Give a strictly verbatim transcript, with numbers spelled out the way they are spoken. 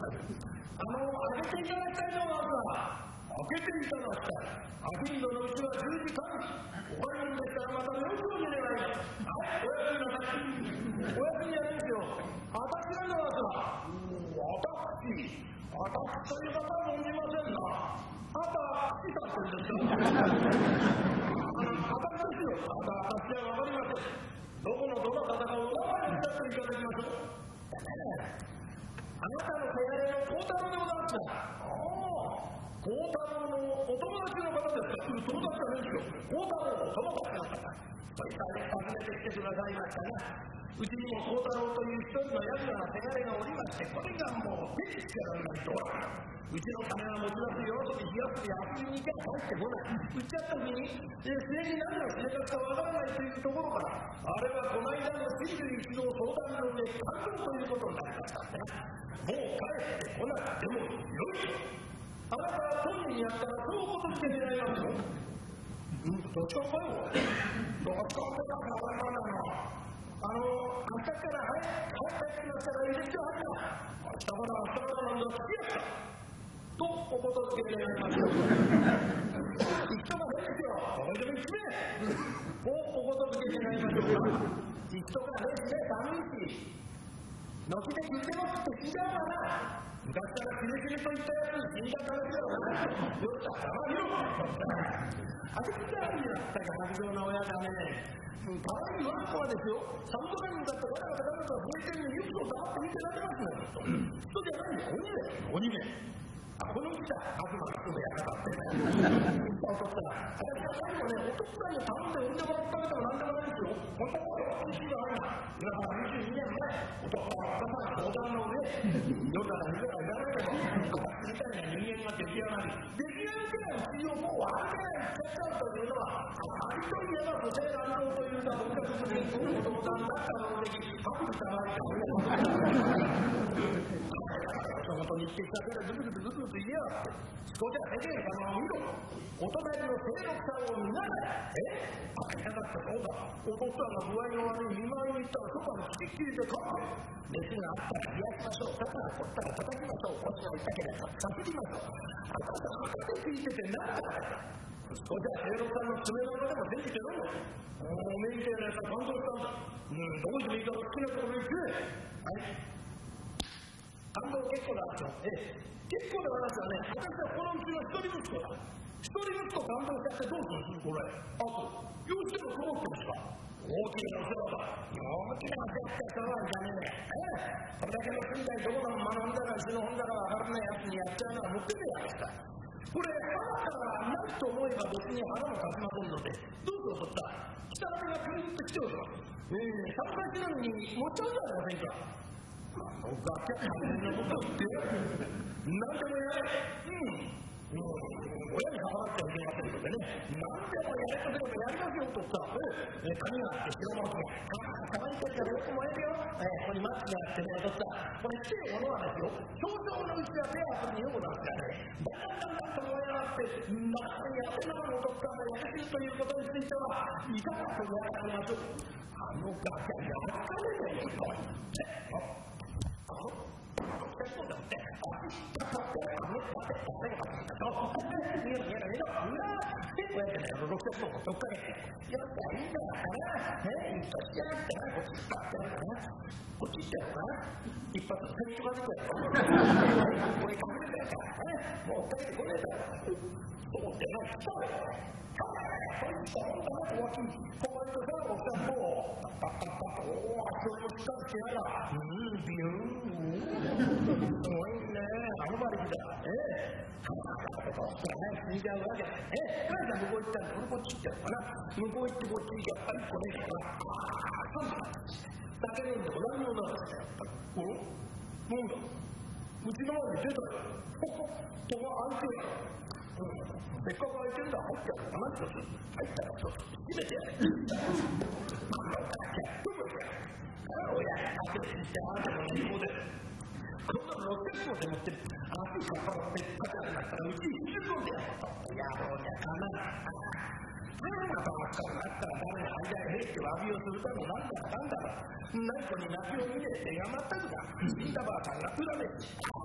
あの、開けていただきたいと思いますが、開けていただきたい。開けるのうちはじゅうじかん。終わるんでしたらまたよろしくお願いします。はい、おやすみなさい。おやすみじゃないですよ。私なんだわさ。私、私という方は存じませんな。あた、来たって言うんですか。あの、私ですよ。あた、私はわかりません。どこのどの方がお名前になっていただきましょう。あなたの手柄の孝太郎でございますが、孝太郎のお友達の方ですか。友達じゃないですよ。孝太郎のお友達の方。そいつはね、訪ねてきてくださいましたが、うちにも孝太郎という一人のヤクザな手柄がおりまして、これがもう出てきてらんないと。うちの金は持ち出すよと気がついて遊びに行けば帰ってこない。売っちゃった時に、え末に何をしでかすかわからないというところから、あれはこの間のしんじゅういちど相談の上、感動ということになりましたね。もう帰ってこなくてもよい。あなたは当人にやったらそういうことして狙いますよ。うん、どっちかかよ。どっちかかわからないな。あの、明日から早く帰ってきましたら入れてくださいな。明日から明日からなんだ、好きやった。とおことづけてやりましょう。人が変ですよ。これでも一名。をおことづけてやりましょうか。人が変で寒いし、のきで聞いてますって死んじゃうかな。昔からキレキレと言ったやつに死んだ話だろうな。よっちゃたまによ。あれってあるんだったか、白状の親がね。かわいいワンコはですよ、サムトカニだってガタガタガタガタ増えてるのにユッと黙って見てられますのよ。人じゃないよ、鬼だよ、鬼め。あ、このうちだ、悪魔の人でやらかってね。お父さん、私は最後ね、お父さんに頼んで産んでもらったことは何でもないですよ。本当は私があるな。今からにじゅうにねんまえ、お父さんはお母さん相談の上、夜から見たらいらないけど、私みたいな人間が出来上がり、出来上がってない地をもう悪けないってやっちゃうというのは、ありといえば女性乱動というか、本格的にこの子供さんだったの的、ハッピーさまりか。そのと日記したからずくずくずくずく言えやがって、そこじゃ世間様を見ろ。お隣の清六さんを見ながら、えあ、いなかったそうだ。お父さんが具合の悪い見舞いに行ったらそばのきっきりでかって、熱があったら冷やしましょう。だからこったら叩きましょう。腰が痛ければさすりましょう。あなたは風邪ついてて何だからそこじゃ清六さんの爪の中でも出てきてるのよ。おめみたいなやつは感動したんだ。うん、どこでもいいから好きなところに行く。はい。感動結構な話は、ええ、結構な話はね、私はこのうちの一人息子だ。一人息子感動しちゃってどうするこれ。あと、幼稚園の子持ってますか。大きなお世話だ。大きなお世話って世話じゃねえね。ええ、これだけの近代どこの学んだらうちの本だから分からないやつにやっちゃうのは持ってるやつだ。これ、腹からないと思えば別に腹も立ちませんので、どうぞお父さん、北雨がピンと来ております。ええ、参加しなのに持っちゃうんじゃありませんか。あのガキャ大変なこと言って何でもやれ。うん、うん、親に関わっちゃいけませんのでね、何でもやれとでもやりますよとさ、え髪があって白物がああ、かわいい時からよく燃えるよ。えここにマッチがあってね、とさ、これ来てるものはですよ、表情のうちは手を振るようなんですがね、だんだんだんだんと燃え上がって中にやってなのお父さんがやれるということについてはいかがとやられましょう。あのガキャやっかれねえよ。あの、結構だって、あ、だって、あの、だって、誰が買ったの？見えろ見えろ見えろ、うわー、結構やってね、ろくせんどっかけて、やったらいいんだから、ね、いっぱいしてやってな、こっち使ってやるかな、こっち行ってやるかな、一発手にとかでくれよ。これ隠れてやったら、ね、もう帰ってこねえだろ。そうでな、そうだよ。そうだよ、大きい。ここにとさ、おっさんもう、パッパッパッパッ、おー、それも使ってやら、うん、ビューン、すごいね、あの馬力だ。ええ。カラカラとか死んじゃうわけだ。ええ。母さん向こう行ったら、俺こっち行っちゃうかな。向こう行ってこっち行けば、やっぱりこれだから、あー、そうだ。酒飲んでも何もなかったよ。おなんだうちの前に出たよ。ほほ、戸が開いてる。うん、せっかく開いてるんだ、入っちゃうかなって入ったら、そう、閉めてやれ。なんだ、どこ行け。親、開けてきて、あなたの英語で。こんなのろっぴゃくこで持ってる。足がパラってパターンだったらうちに入れ込んでやろうと。やろうじゃかな。なんだと思ったらなったら誰に間に兵器を詫びをするためなんだかなんだか。ない子に泣きを見て手が全くだ。死んだばあさんが恨めて。